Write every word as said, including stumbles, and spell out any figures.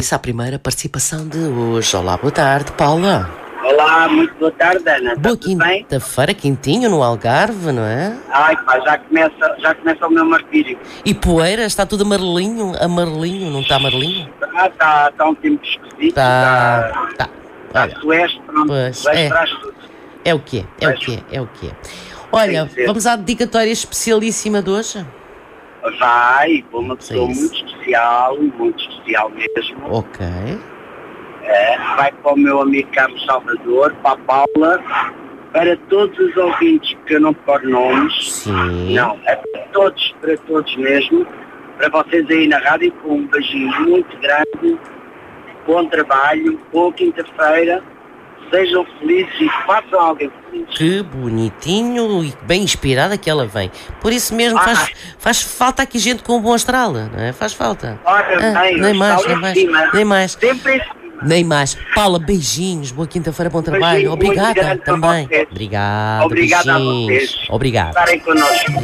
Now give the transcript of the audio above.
isso à primeira participação de hoje. Olá, boa tarde, Paula. Olá, muito boa tarde, Ana. Boa Está tudo bem? quinta-feira, quentinho no Algarve, não é? Ai, pá, já começa, já começa o meu martírio. E poeira, está tudo amarelinho, amarelinho, não está amarelinho? Ah, está, está um tempo esquisito. Está, está. Está Olha, sueste, pronto, pois, vai é. traz tudo. é o que é, é o que é, é o que é. Olha, Tem que ser. vamos à dedicatória especialíssima de hoje? Vai, para uma pessoa Sim. muito especial, muito especial mesmo. Ok. É, vai para o meu amigo Carlos Salvador, para a Paula, para todos os ouvintes, que eu não recordo nomes. Sim. Não, é para todos, para todos mesmo. Para vocês aí na rádio, com um beijinho muito grande. Bom trabalho, boa quinta-feira. Sejam felizes e façam alguém feliz. Que bonitinho e bem inspirada que ela vem. Por isso mesmo Ah. faz, faz falta aqui gente com um bom astral, não é? Faz falta. Ora Ah, bem, nem o mais, astral nem em mais, cima. nem mais. Sempre em cima. Nem mais. Paula, beijinhos. Boa quinta-feira, bom trabalho. Beijinho muito Obrigada grande para também. vocês. Obrigado. Obrigado a beijinhos. vocês. Obrigado. Estarem connosco.